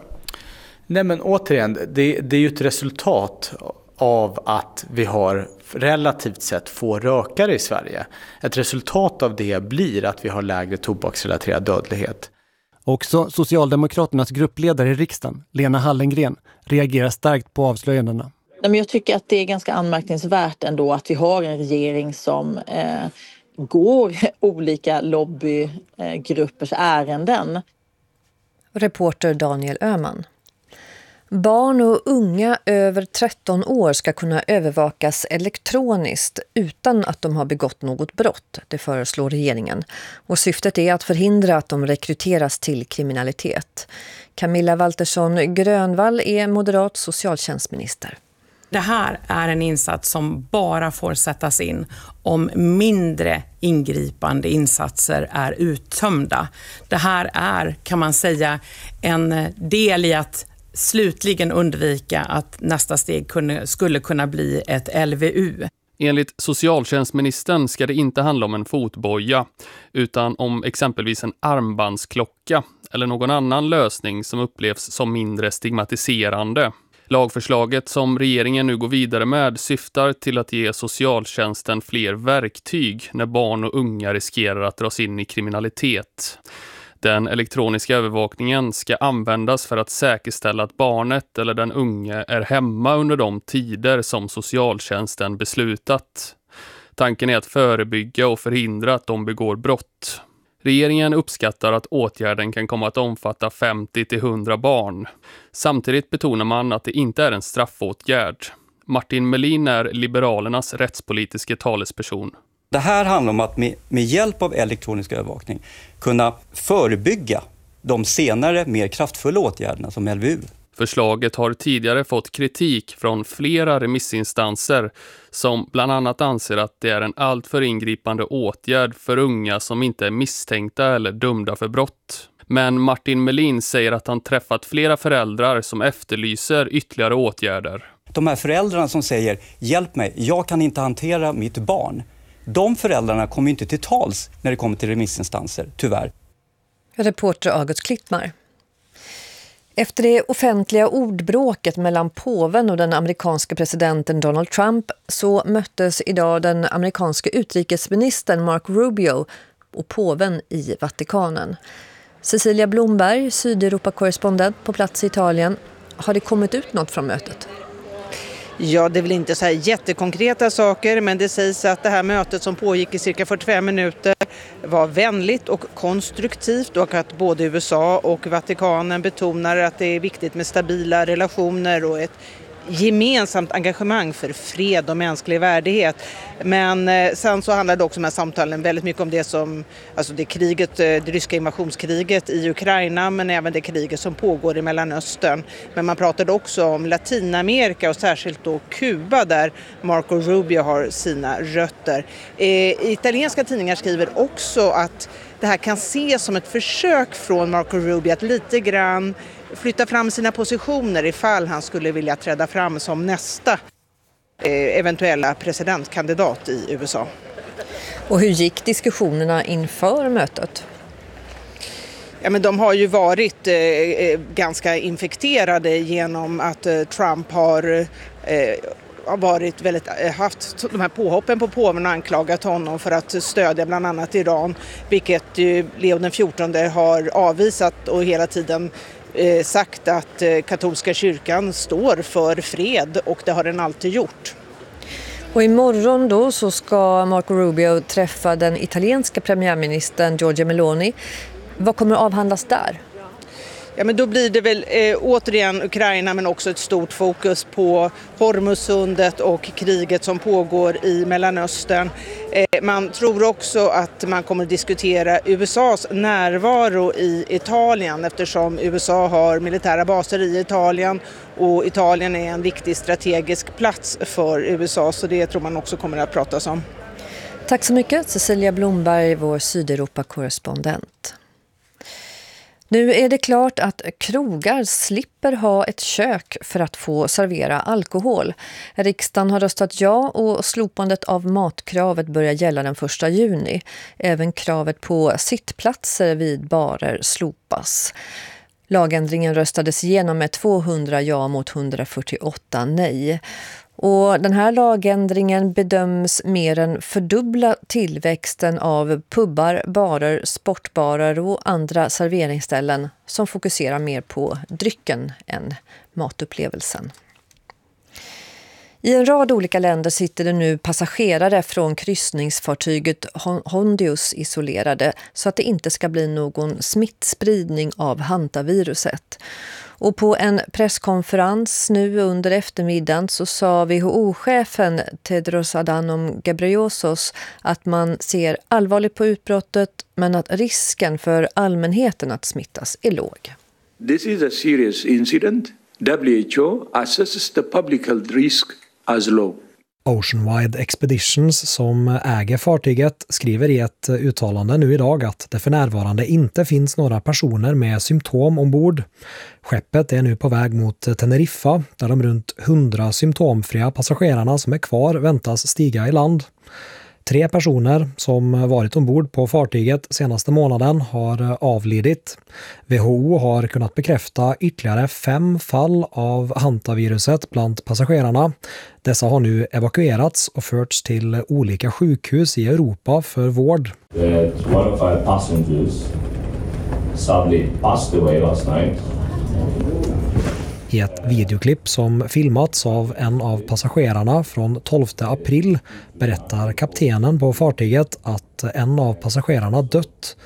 Nej men återigen, det, det är ju ett resultat av att vi har relativt sett få rökare i Sverige. Ett resultat av det blir att vi har lägre tobaksrelaterad dödlighet. Också Socialdemokraternas gruppledare i riksdagen, Lena Hallengren, reagerar starkt på avslöjandena. Jag tycker att det är ganska anmärkningsvärt ändå att vi har en regering som eh, går olika lobbygruppers ärenden. Reporter Daniel Öhman. Barn och unga över tretton år ska kunna övervakas elektroniskt utan att de har begått något brott, det föreslår regeringen. Och syftet är att förhindra att de rekryteras till kriminalitet. Camilla Waltersson Grönvall är moderat socialtjänstminister. Det här är en insats som bara får sättas in om mindre ingripande insatser är uttömda. Det här är, kan man säga, en del i att slutligen undvika att nästa steg kunde, skulle kunna bli ett L V U. Enligt socialtjänstministern ska det inte handla om en fotboja utan om exempelvis en armbandsklocka eller någon annan lösning som upplevs som mindre stigmatiserande. Lagförslaget som regeringen nu går vidare med syftar till att ge socialtjänsten fler verktyg när barn och unga riskerar att dras in i kriminalitet. Den elektroniska övervakningen ska användas för att säkerställa att barnet eller den unge är hemma under de tider som socialtjänsten beslutat. Tanken är att förebygga och förhindra att de begår brott. Regeringen uppskattar att åtgärden kan komma att omfatta femtio till hundra barn. Samtidigt betonar man att det inte är en straffåtgärd. Martin Melin är Liberalernas rättspolitiska talesperson. Det här handlar om att med, med hjälp av elektronisk övervakning kunna förebygga de senare mer kraftfulla åtgärderna som L V U. Förslaget har tidigare fått kritik från flera remissinstanser som bland annat anser att det är en alltför ingripande åtgärd för unga som inte är misstänkta eller dömda för brott. Men Martin Melin säger att han träffat flera föräldrar som efterlyser ytterligare åtgärder. De här föräldrarna som säger hjälp mig, jag kan inte hantera mitt barn. De föräldrarna kommer inte till tals när det kommer till remissinstanser, tyvärr. Reporter August Klittmar. Efter det offentliga ordbråket mellan påven och den amerikanska presidenten Donald Trump så möttes idag den amerikanska utrikesministern Marco Rubio och påven i Vatikanen. Cecilia Blomberg, Sydeuropa-korrespondent på plats i Italien. Har det kommit ut något från mötet? Ja, det är väl inte så här jättekonkreta saker, men det sägs att det här mötet som pågick i cirka fyrtiofem minuter var vänligt och konstruktivt och att både U S A och Vatikanen betonar att det är viktigt med stabila relationer och ett gemensamt engagemang för fred och mänsklig värdighet. Men eh, sen så handlar det också med samtalen väldigt mycket om det som, alltså det kriget, det ryska invasionskriget i Ukraina, men även det kriget som pågår i Mellanöstern. Men man pratade också om Latinamerika och särskilt då Kuba där Marco Rubio har sina rötter. Eh, italienska tidningar skriver också att det här kan ses som ett försök från Marco Rubio att lite grann flytta fram sina positioner ifall han skulle vilja träda fram som nästa eh, eventuella presidentkandidat i U S A. Och hur gick diskussionerna inför mötet? Ja, men de har ju varit eh, ganska infekterade genom att eh, Trump har eh, har varit väldigt, haft de här påhoppen på påven och anklagat honom för att stödja bland annat Iran, vilket Leo den fjortonde har avvisat och hela tiden eh, sagt att eh, katolska kyrkan står för fred och det har den alltid gjort. Och imorgon då så ska Marco Rubio träffa den italienska premiärministern Giorgia Meloni. Vad kommer att avhandlas där? Ja, men då blir det väl eh, återigen Ukraina men också ett stort fokus på Hormuzsundet och kriget som pågår i Mellanöstern. Eh, man tror också att man kommer att diskutera U S A:s närvaro i Italien eftersom U S A har militära baser i Italien och Italien är en viktig strategisk plats för U S A, så det tror man också kommer att pratas om. Tack så mycket Cecilia Blomberg, vår Sydeuropa-korrespondent. Nu är det klart att krogar slipper ha ett kök för att få servera alkohol. Riksdagen har röstat ja och slopandet av matkravet börjar gälla den första juni. Även kravet på sittplatser vid barer slopas. Lagändringen röstades igenom med tvåhundra ja mot hundrafyrtioåtta nej. Och den här lagändringen bedöms mer än fördubbla tillväxten av pubbar, barer, sportbarer och andra serveringsställen som fokuserar mer på drycken än matupplevelsen. I en rad olika länder sitter det nu passagerare från kryssningsfartyget Hondius isolerade så att det inte ska bli någon smittspridning av hantaviruset. Och på en presskonferens nu under eftermiddagen så sa W H O-chefen Tedros Adhanom Ghebreyesus att man ser allvarligt på utbrottet men att risken för allmänheten att smittas är låg. This is a serious incident. W H O assesses the public health risk as low. Oceanwide Expeditions som äger fartyget skriver i ett uttalande nu idag att det för närvarande inte finns några personer med symptom ombord. Skeppet är nu på väg mot Teneriffa där de runt hundra symptomfria passagerarna som är kvar väntas stiga i land. Tre personer som varit ombord på fartyget senaste månaden har avlidit. W H O har kunnat bekräfta ytterligare fem fall av hantaviruset bland passagerarna. Dessa har nu evakuerats och förts till olika sjukhus i Europa för vård. One of our passengers sadly passed away last night. I ett videoklipp som filmats av en av passagerarna från tolfte april berättar kaptenen på fartyget att en av passagerarna dött.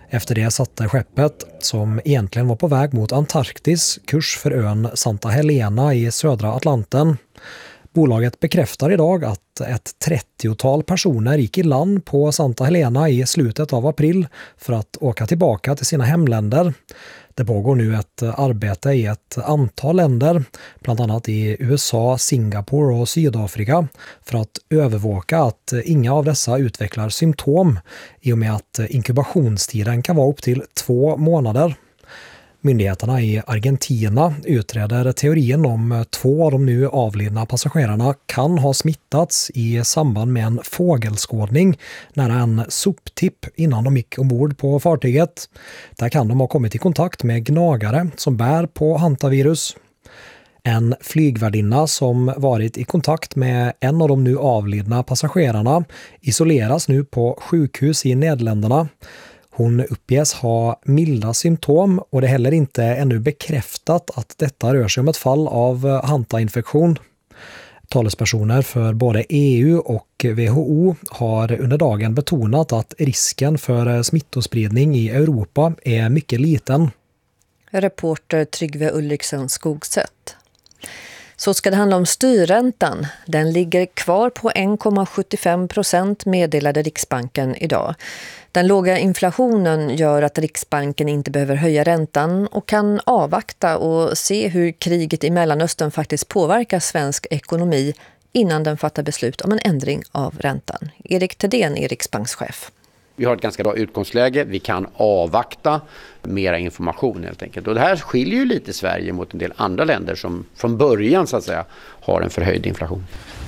Efter det satte skeppet, som egentligen var på väg mot Antarktis, kurs för ön Santa Helena i södra Atlanten. Bolaget bekräftar idag att ett trettiotal personer gick i land på Santa Helena i slutet av april för att åka tillbaka till sina hemländer. Det pågår nu ett arbete i ett antal länder, bland annat i U S A, Singapore och Sydafrika, för att övervaka att inga av dessa utvecklar symptom i och med att inkubationstiden kan vara upp till två månader. Myndigheterna i Argentina utreder teorin om två av de nu avlidna passagerarna kan ha smittats i samband med en fågelskådning nära en soptipp innan de gick ombord på fartyget. Där kan de ha kommit i kontakt med gnagare som bär på hantavirus. En flygvärdinna som varit i kontakt med en av de nu avlidna passagerarna isoleras nu på sjukhus i Nederländerna. Hon uppges ha milda symptom och det är heller inte ännu bekräftat att detta rör sig om ett fall av hantainfektion. Talespersoner för både E U och W H O har under dagen betonat att risken för smittospridning i Europa är mycket liten. Reporter Tryggve Ulriksen Skogsätt. Så ska det handla om styrräntan. Den ligger kvar på en komma sjuttiofem procent, meddelade Riksbanken idag. Den låga inflationen gör att Riksbanken inte behöver höja räntan och kan avvakta och se hur kriget i Mellanöstern faktiskt påverkar svensk ekonomi innan den fattar beslut om en ändring av räntan. Erik Thedéen är riksbankschef. Vi har ett ganska bra utgångsläge. Vi kan avvakta mera information helt enkelt. Och det här skiljer ju lite Sverige mot en del andra länder som från början så att säga har en förhöjd inflation.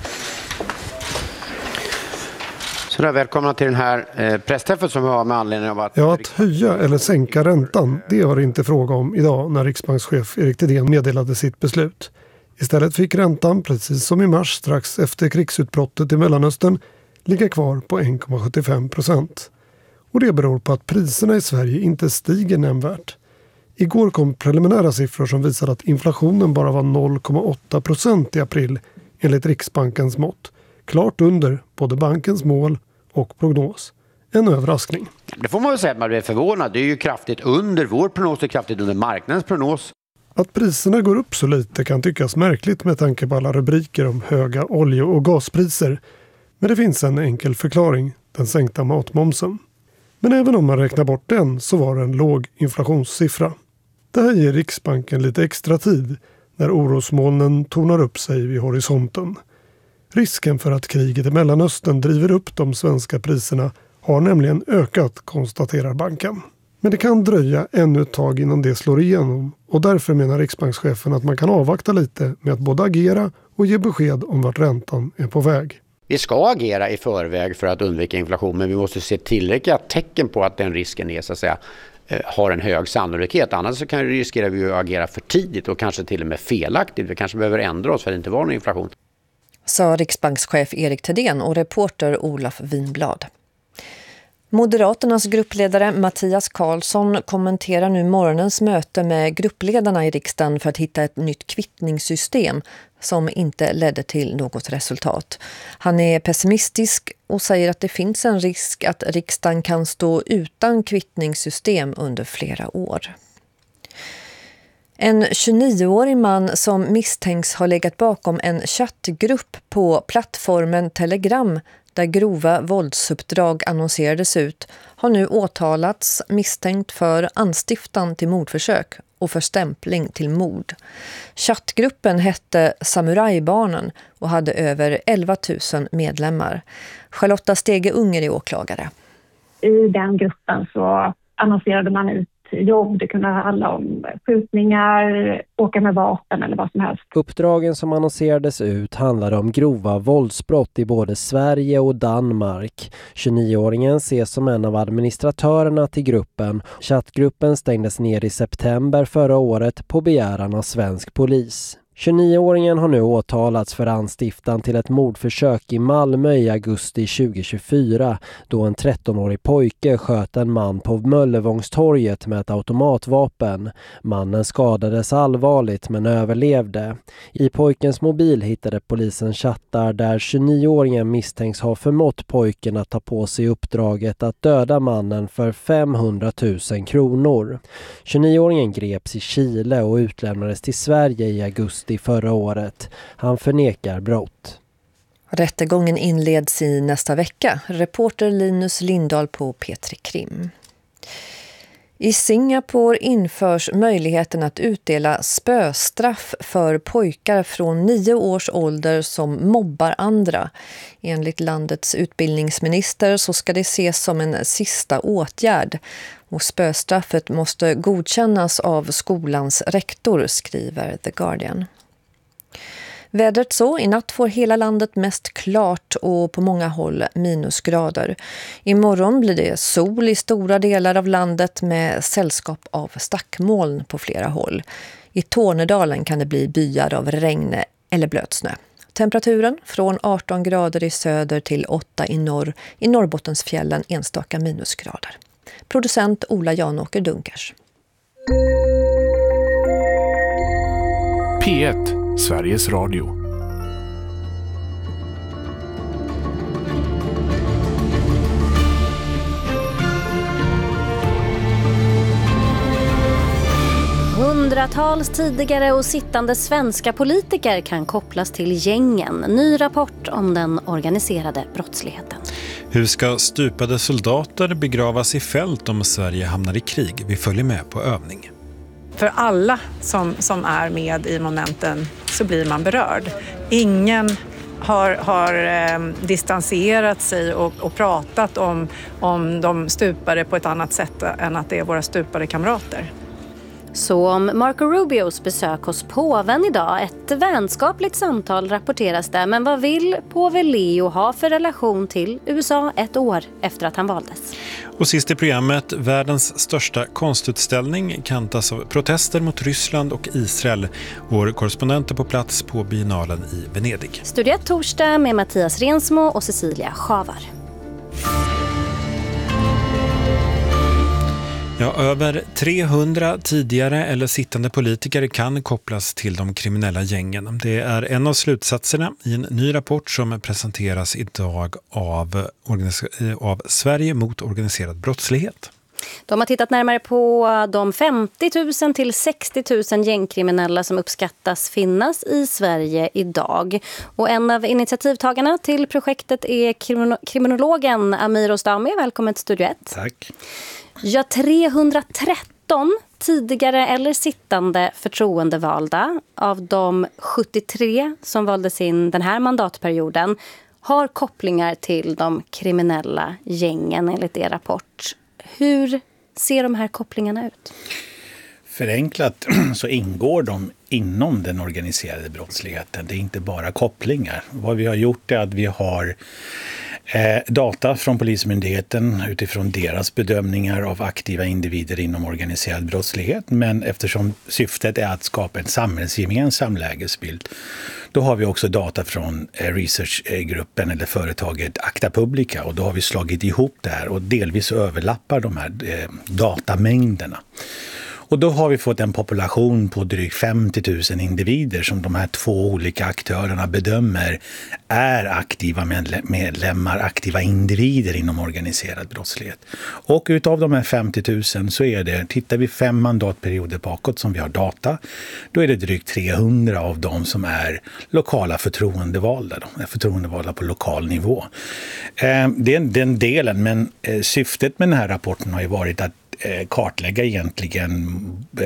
Så där, välkomna till den här eh, pressträffen som vi har med anledning av att... Ja, att höja eller sänka räntan, det var det inte fråga om idag när riksbankschef Erik Thedéen meddelade sitt beslut. Istället fick räntan, precis som i mars strax efter krigsutbrottet i Mellanöstern, ligga kvar på en komma sjuttiofem procent. Och det beror på att priserna i Sverige inte stiger nämnvärt. Igår kom preliminära siffror som visar att inflationen bara var noll komma åtta procent i april enligt Riksbankens mått. Klart under både bankens mål och prognos. En överraskning. Det får man väl säga att man blir förvånad. Det är ju kraftigt under vår prognos och kraftigt under marknadens prognos. Att priserna går upp så lite kan tyckas märkligt med tanke på alla rubriker om höga olje- och gaspriser. Men det finns en enkel förklaring, den sänkta matmomsen. Men även om man räknar bort den så var det en låg inflationssiffra. Det här ger Riksbanken lite extra tid när orosmolnen tornar upp sig vid horisonten. Risken för att kriget i Mellanöstern driver upp de svenska priserna har nämligen ökat, konstaterar banken. Men det kan dröja ännu ett tag innan det slår igenom och därför menar riksbankschefen att man kan avvakta lite med att både agera och ge besked om vart räntan är på väg. Vi ska agera i förväg för att undvika inflation, men vi måste se tillräckliga tecken på att den risken är så att säga har en hög sannolikhet. Annars så kan vi riskera vi att agera för tidigt och kanske till och med felaktigt. Vi kanske behöver ändra oss för att det inte var någon inflation. Sa riksbankschef Erik Thedéen och reporter Olof Winblad. Moderaternas gruppledare Mattias Karlsson kommenterar nu morgonens möte med gruppledarna i riksdagen för att hitta ett nytt kvittningssystem som inte ledde till något resultat. Han är pessimistisk och säger att det finns en risk att riksdagen kan stå utan kvittningssystem under flera år. En tjugonioårig man som misstänks ha legat bakom en chattgrupp på plattformen Telegram där grova våldsuppdrag annonserades ut har nu åtalats misstänkt för anstiftan till mordförsök och för stämpling till mord. Chattgruppen hette Samurajbarnen och hade över elva tusen medlemmar. Charlotta Stege Unger är åklagare. I den gruppen så annonserade man ut jobb. Det kunde handla om skjutningar, åka med vapen eller vad som helst. Uppdragen som annonserades ut handlade om grova våldsbrott i både Sverige och Danmark. tjugonioåringen ses som en av administratörerna till gruppen. Chattgruppen stängdes ner i september förra året på begäran av svensk polis. tjugonioåringen har nu åtalats för anstiftan till ett mordförsök i Malmö i augusti tjugohundratjugofyra då en trettonårig pojke sköt en man på Möllevångstorget med ett automatvapen. Mannen skadades allvarligt men överlevde. I pojkens mobil hittade polisen chattar där tjugonioåringen misstänks ha förmått pojken att ta på sig uppdraget att döda mannen för femhundratusen kronor. tjugonioåringen greps i Chile och utlämnades till Sverige i augusti förra året. Han förnekar brott. Rättegången inleds i nästa vecka. Reporter Linus Lindahl på P tre Krim. I Singapore införs möjligheten att utdela spöstraff för pojkar från nio års ålder som mobbar andra. Enligt landets utbildningsminister så ska det ses som en sista åtgärd. Och spöstraffet måste godkännas av skolans rektor, skriver The Guardian. Vädret så, i natt får hela landet mest klart och på många håll minusgrader. Imorgon blir det sol i stora delar av landet med sällskap av stackmoln på flera håll. I Tornedalen kan det bli byar av regn eller blötsnö. Temperaturen från arton grader i söder till åtta i norr. I Norrbottensfjällen enstaka minusgrader. Producent Ola Janåker Dunkers. P ett, Sveriges Radio. Hundratals tidigare och sittande svenska politiker kan kopplas till gängen. Ny rapport om den organiserade brottsligheten. Hur ska stupade soldater begravas i fält om Sverige hamnar i krig? Vi följer med på övning. För alla som, som är med i momenten så blir man berörd. Ingen har, har eh, distanserat sig och, och pratat om, om de stupade på ett annat sätt än att det är våra stupade kamrater. Så om Marco Rubios besök hos påven idag, ett vänskapligt samtal rapporteras där. Men vad vill påve Leo ha för relation till U S A ett år efter att han valdes? Och sist i programmet, världens största konstutställning kantas av protester mot Ryssland och Israel. Vår korrespondent är på plats på biennalen i Venedig. Studio ett torsdag med Mattias Rensmo och Cecilia Schavar. Ja, över trehundra tidigare eller sittande politiker kan kopplas till de kriminella gängen. Det är en av slutsatserna i en ny rapport som presenteras idag av, av Sverige mot organiserad brottslighet. De har tittat närmare på de femtio tusen till sextio tusen gängkriminella som uppskattas finnas i Sverige idag. Och en av initiativtagarna till projektet är kriminologen Amir Ostami. Välkommen till Studio ett. Tack. Ja, trehundratretton tidigare eller sittande förtroendevalda av de sjuttiotre som valdes in den här mandatperioden har kopplingar till de kriminella gängen enligt er rapport. Hur ser de här kopplingarna ut? Förenklat så ingår de inom den organiserade brottsligheten. Det är inte bara kopplingar. Vad vi har gjort är att vi har eh, data från Polismyndigheten utifrån deras bedömningar av aktiva individer inom organiserad brottslighet. Men eftersom syftet är att skapa en samhällsgemensam lägesbild, då har vi också data från eh, researchgruppen eller företaget Acta Publica, och då har vi slagit ihop det här och delvis överlappar de här eh, datamängderna. Och då har vi fått en population på drygt femtio tusen individer som de här två olika aktörerna bedömer är aktiva medlemmar, aktiva individer inom organiserad brottslighet. Och utav de här femtio tusen så är det, tittar vi fem mandatperioder bakåt som vi har data, då är det drygt trehundra av dem som är lokala förtroendevalda, de är förtroendevalda på lokal nivå. Det är den delen, men syftet med den här rapporten har ju varit att kartlägga egentligen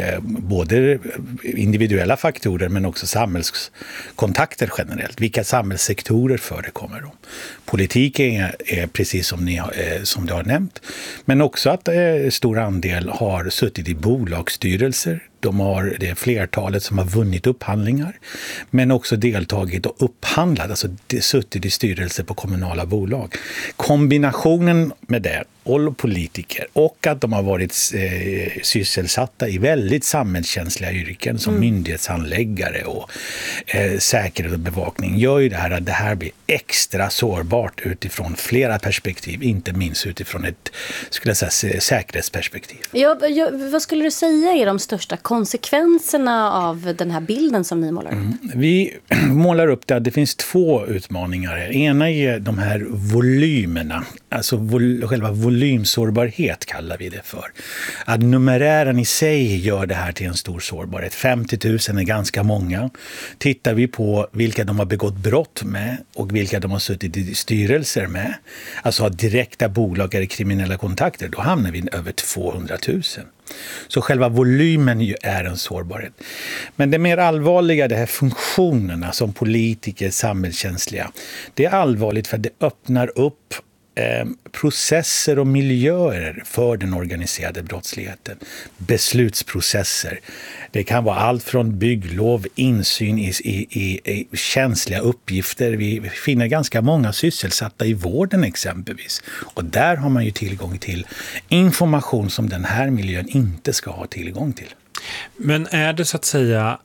både individuella faktorer men också samhällskontakter generellt. Vilka samhällssektorer förekommer de? Politik är, är precis som, ni, som du har nämnt, men också att eh, stor andel har suttit i bolagsstyrelser, De har, det är flertalet som har vunnit upphandlingar, men också deltagit och upphandlat, alltså suttit i styrelse på kommunala bolag. Kombinationen med det, och politiker, och att de har varit eh, sysselsatta i väldigt samhällskänsliga yrken som mm. myndighetshandläggare och eh, säkerhet och bevakning, gör ju det här att det här blir extra sårbart utifrån flera perspektiv, inte minst utifrån ett, skulle jag säga, säkerhetsperspektiv. Ja, ja, vad skulle du säga är de största konsekvenserna av den här bilden som ni målar upp? Mm. Vi målar upp det att det finns två utmaningar. Ena är de här volymerna, alltså vol- själva volymsårbarhet kallar vi det för. Att numerären i sig gör det här till en stor sårbarhet. femtio tusen är ganska många. Tittar vi på vilka de har begått brott med och vilka de har suttit i styrelser med, alltså har direkta bolag eller kriminella kontakter, då hamnar vi över tvåhundratusen. Så själva volymen är en sårbarhet. Men det mer allvarliga, det här funktionerna som politiker, samhällskänsliga, det är allvarligt för att det öppnar upp eh, processer och miljöer för den organiserade brottsligheten. Beslutsprocesser. Det kan vara allt från bygglov, insyn i, i, i, i känsliga uppgifter. Vi finner ganska många sysselsatta i vården exempelvis. Och där har man ju tillgång till information som den här miljön inte ska ha tillgång till. Men är det så att säga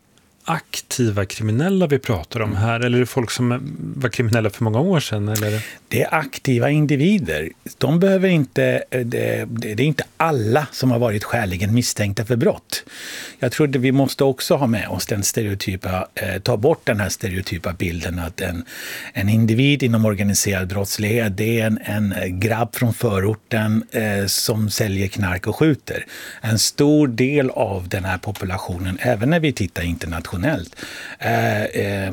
aktiva kriminella vi pratar om här, eller är det folk som var kriminella för många år sedan? Eller? Det är aktiva individer. De behöver inte, det, det är inte alla som har varit skäligen misstänkta för brott. Jag tror att vi måste också ha med oss den stereotypa, eh, ta bort den här stereotypa bilden att en, en individ inom organiserad brottslighet, det är en, en grabb från förorten eh, som säljer knark och skjuter. En stor del av den här populationen, även när vi tittar internationellt, Eh, eh,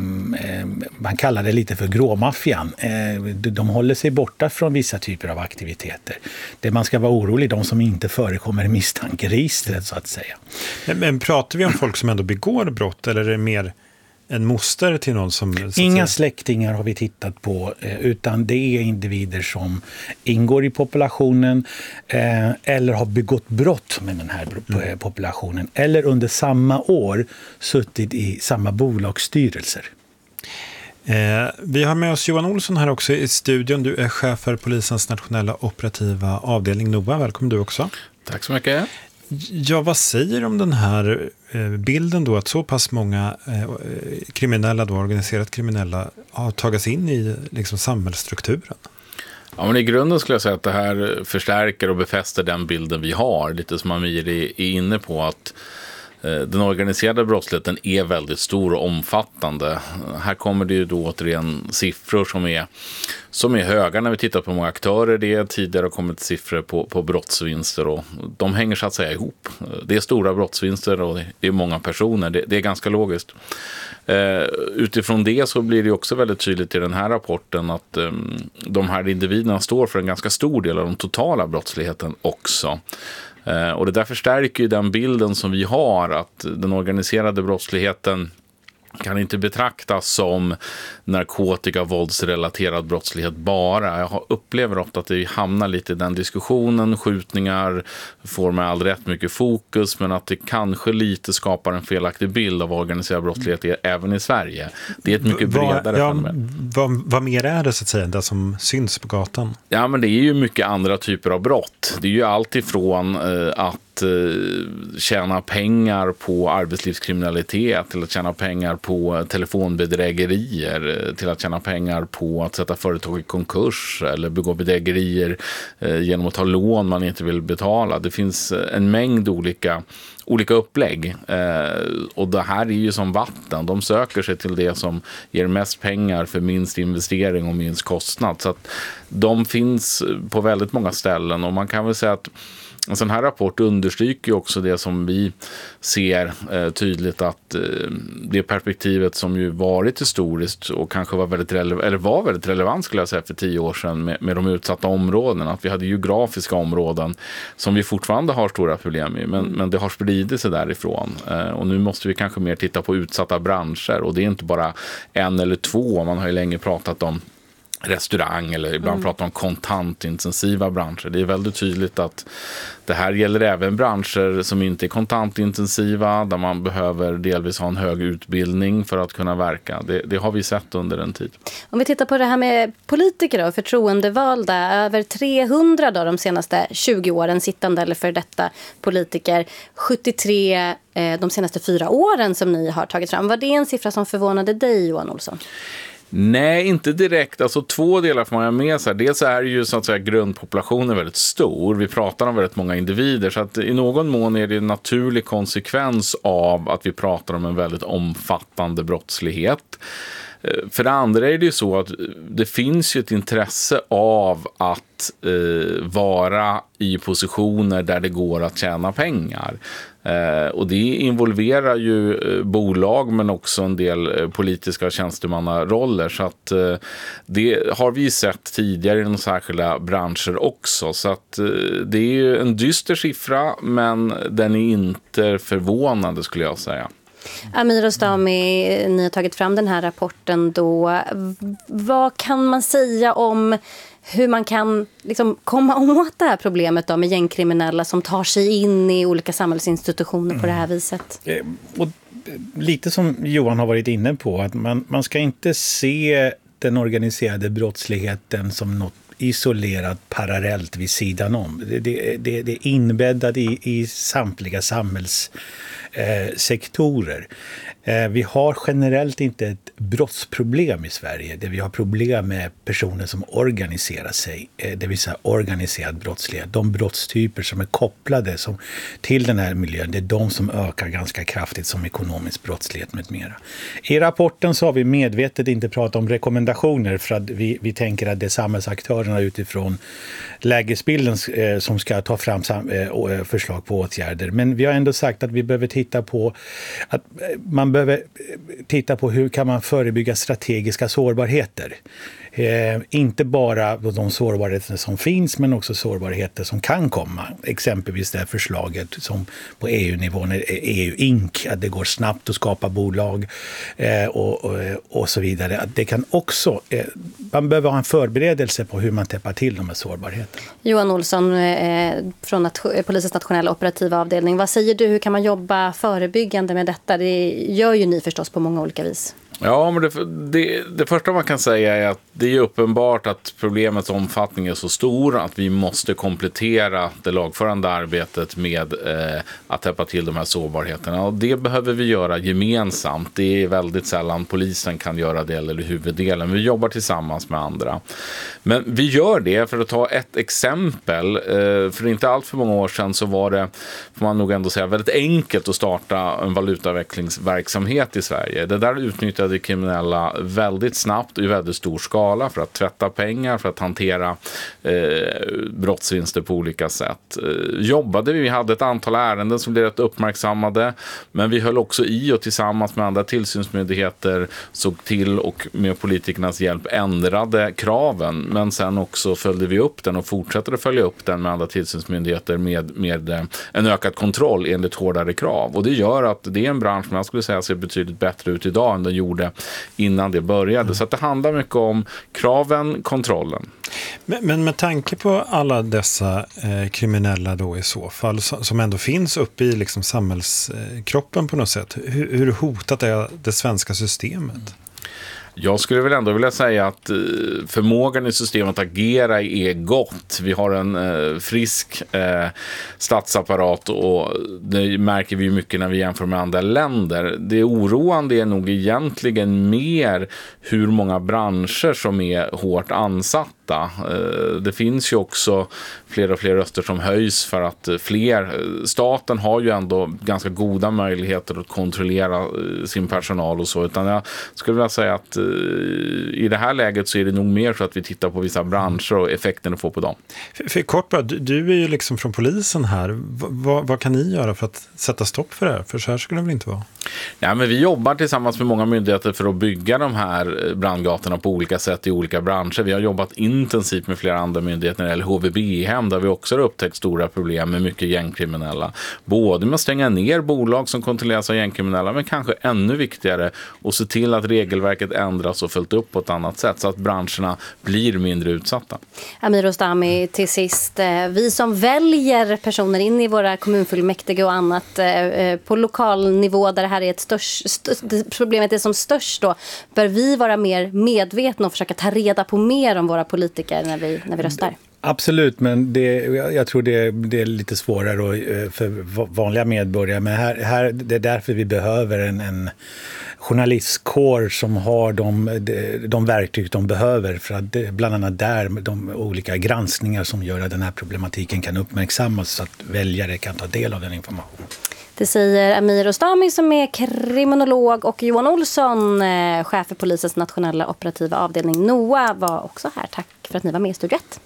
man kallar det lite för gråmaffian. Eh, de håller sig borta från vissa typer av aktiviteter. Det man ska vara orolig, de som inte förekommer i misstankeregistret så att säga. Men, men pratar vi om folk som ändå begår brott, eller är det mer en moster till någon som... Inga släktingar har vi tittat på, utan det är individer som ingår i populationen eh, eller har begått brott med den här mm. populationen, eller under samma år suttit i samma bolagsstyrelser. Eh, vi har med oss Johan Olsson här också i studion. Du är chef för polisens nationella operativa avdelning NOA. Välkommen du också. Tack så mycket. Ja, vad säger du om den här bilden då, att så pass många eh, kriminella, då, organiserat kriminella, har tagits in i liksom, samhällsstrukturen? Ja, men i grunden skulle jag säga att det här förstärker och befäster den bilden vi har. Lite som Amir är inne på, att den organiserade brottsligheten är väldigt stor och omfattande. Här kommer det ju då återigen siffror som är, som är höga när vi tittar på hur många aktörer det är. Tidigare har kommit siffror på, på brottsvinster, och de hänger så att säga ihop. Det är stora brottsvinster och det är många personer. Det, det är ganska logiskt. Uh, utifrån det så blir det också väldigt tydligt i den här rapporten att um, de här individerna står för en ganska stor del av den totala brottsligheten också. Uh, och det där förstärker ju den bilden som vi har, att den organiserade brottsligheten kan inte betraktas som narkotika, våldsrelaterad brottslighet bara. Jag upplever ofta att det hamnar lite i den diskussionen. Skjutningar får med all rätt mycket fokus, men att det kanske lite skapar en felaktig bild av organiserad brottslighet är, även i Sverige. Det är ett mycket bredare ja, fenomen. Vad, vad mer är det så att säga, det som syns på gatan? Ja, men det är ju mycket andra typer av brott. Det är ju allt ifrån eh, att tjäna pengar på arbetslivskriminalitet, till att tjäna pengar på telefonbedrägerier, till att tjäna pengar på att sätta företag i konkurs eller begå bedrägerier genom att ta lån man inte vill betala. Det finns en mängd olika olika upplägg, och det här är ju som vatten. De söker sig till det som ger mest pengar för minst investering och minst kostnad. Så att de finns på väldigt många ställen, och man kan väl säga att en sån här rapport understryker ju också det som vi ser eh, tydligt, att eh, det perspektivet som ju varit historiskt och kanske var väldigt, rele- eller var väldigt relevant skulle jag säga för tio år sedan med, med de utsatta områdena, att vi hade geografiska områden som vi fortfarande har stora problem med, men, men det har spridit sig därifrån, eh, och nu måste vi kanske mer titta på utsatta branscher, och det är inte bara en eller två. Man har ju länge pratat om restaurang eller ibland Mm. pratar om kontantintensiva branscher. Det är väldigt tydligt att det här gäller även branscher som inte är kontantintensiva, där man behöver delvis ha en hög utbildning för att kunna verka. Det, det har vi sett under en tid. Om vi tittar på det här med politiker och förtroendevalda, över trehundra då de senaste tjugo åren sittande eller för detta politiker, sjuttiotre eh, de senaste fyra åren som ni har tagit fram. Var det en siffra som förvånade dig, Johan Olsson? Nej, inte direkt. Alltså två delar får man ha med sig. Dels är ju så att säga grundpopulationen väldigt stor. Vi pratar om väldigt många individer. Så att i någon mån är det en naturlig konsekvens av att vi pratar om en väldigt omfattande brottslighet. För det andra är det ju så att det finns ju ett intresse av att eh, vara i positioner där det går att tjäna pengar. Eh, och det involverar ju eh, bolag men också en del eh, politiska och tjänstemannaroller. Så att eh, det har vi sett tidigare i de särskilda branscher också. Så att eh, det är ju en dyster siffra, men den är inte förvånande skulle jag säga. Amir Ostami, ni har tagit fram den här rapporten då. Vad kan man säga om hur man kan liksom komma åt det här problemet då med gängkriminella som tar sig in i olika samhällsinstitutioner på det här viset? Mm. Och lite som Johan har varit inne på, att man, man ska inte se den organiserade brottsligheten som något isolerat parallellt vid sidan om. Det, det, det, det är inbäddat i, i samtliga samhällssektorer. Eh, vi har generellt inte ett brottsproblem i Sverige. Det vi har problem med personer som organiserar sig, eh, det vill säga organiserad brottslighet. De brottstyper som är kopplade som, till den här miljön, det är de som ökar ganska kraftigt som ekonomisk brottslighet med mera. I rapporten så har vi medvetet inte pratat om rekommendationer för att vi, vi tänker att det är samhällsaktörerna utifrån lägesbilden eh, som ska ta fram sam, eh, förslag på åtgärder. Men vi har ändå sagt att vi behöver titta på att man behöver titta på hur kan man förebygga strategiska sårbarheter. Eh, inte bara de sårbarheter som finns men också sårbarheter som kan komma. Exempelvis det här förslaget som på E U-nivån är E U-Inc. Att det går snabbt att skapa bolag eh, och, och, och så vidare. Att det kan också, eh, man behöver ha en förberedelse på hur man täppar till de här sårbarheterna. Johan Olsson eh, från nat- Polisens nationella operativa avdelning. Vad säger du, hur kan man jobba förebyggande med detta? Det gör ju ni förstås på många olika vis. Ja, men det, det, det första man kan säga är att det är uppenbart att problemets omfattning är så stor att vi måste komplettera det lagförande arbetet med eh, att täppa till de här sårbarheterna. Och det behöver vi göra gemensamt. Det är väldigt sällan polisen kan göra det eller huvuddelen. Vi jobbar tillsammans med andra. Men vi gör det, för att ta ett exempel. Eh, för inte allt för många år sedan så var det, får man nog ändå säga, väldigt enkelt att starta en valutaväxlingsverksamhet i Sverige. Det där utnyttjade de kriminella väldigt snabbt och i väldigt stor skala för att tvätta pengar, för att hantera eh, brottsvinster på olika sätt. Eh, jobbade vi, vi hade ett antal ärenden som blev rätt uppmärksammade, men vi höll också i och tillsammans med andra tillsynsmyndigheter såg till och med politikernas hjälp ändrade kraven, men sen också följde vi upp den och fortsätter att följa upp den med andra tillsynsmyndigheter med, med eh, en ökad kontroll enligt hårdare krav. Och det gör att det är en bransch som jag skulle säga ser betydligt bättre ut idag än den gjorde innan det började. Mm. Så att det handlar mycket om kraven, kontrollen. Men, men med tanke på alla dessa eh, kriminella då i så fall som ändå finns uppe i liksom samhällskroppen på något sätt, hur, hur hotat är det svenska systemet? Jag skulle väl ändå vilja säga att förmågan i systemet att agera är gott. Vi har en eh, frisk eh, statsapparat och det märker vi ju mycket när vi jämför med andra länder. Det oroande är nog egentligen mer hur många branscher som är hårt ansatta. Eh, det finns ju också fler och fler röster som höjs för att fler, staten har ju ändå ganska goda möjligheter att kontrollera sin personal och så, utan jag skulle vilja säga att i det här läget så är det nog mer så att vi tittar på vissa branscher och effekten att få på dem. För, för kort bara, du, du är ju liksom från polisen här. V- vad, vad kan ni göra för att sätta stopp för det här? För så här skulle det väl inte vara? Ja, men vi jobbar tillsammans med många myndigheter för att bygga de här brandgatorna på olika sätt i olika branscher. Vi har jobbat intensivt med flera andra myndigheter när det gäller H V B-hem där vi också har upptäckt stora problem med mycket gängkriminella. Både med att stänga ner bolag som kontrolleras av gängkriminella, men kanske ännu viktigare att se till att regelverket ändras och följt upp på ett annat sätt så att branscherna blir mindre utsatta. Amir Ostami, till sist, vi som väljer personer in i våra kommunfullmäktige och annat på lokal nivå där det här är ett störst, st- problemet är som störst då, bör vi vara mer medvetna och försöka ta reda på mer om våra politiker när vi, när vi röstar? Absolut, men det, jag tror det, det är lite svårare för vanliga medborgare. Men här, här, det är därför vi behöver en, en journalistkår som har de, de verktyg de behöver. För att det, bland annat där de olika granskningar som gör att den här problematiken kan uppmärksammas så att väljare kan ta del av den informationen. Det säger Amir Ostami som är kriminolog, och Johan Olsson, chef för polisens nationella operativa avdelning NOA, var också här. Tack för att ni var med i Studio ett.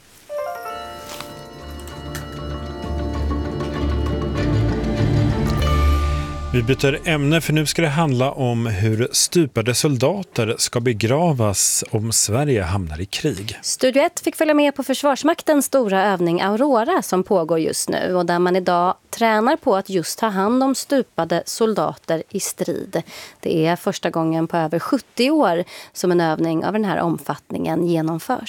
Vi byter ämne för nu ska det handla om hur stupade soldater ska begravas om Sverige hamnar i krig. Studio ett fick följa med på Försvarsmaktens stora övning Aurora som pågår just nu och där man idag tränar på att just ta hand om stupade soldater i strid. Det är första gången på över sjuttio år som en övning av den här omfattningen genomförs.